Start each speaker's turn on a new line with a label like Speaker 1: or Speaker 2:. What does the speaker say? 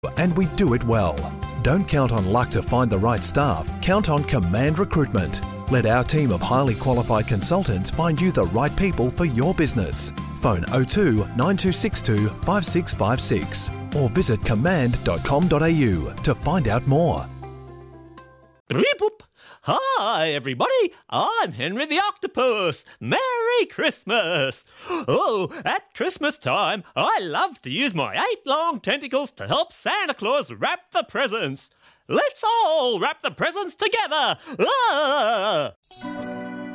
Speaker 1: and we do it well. Don't count on luck to find the right staff. Count on Command Recruitment. Let our team of highly qualified consultants find you the right people for your business. Phone 02 9262 5656 or visit command.com.au to find out more.
Speaker 2: Hi, everybody. I'm Henry the Octopus. Merry Christmas. Oh, at Christmas time, I love to use my 8 long tentacles to help Santa Claus wrap the presents. Let's all wrap the presents together. Ah!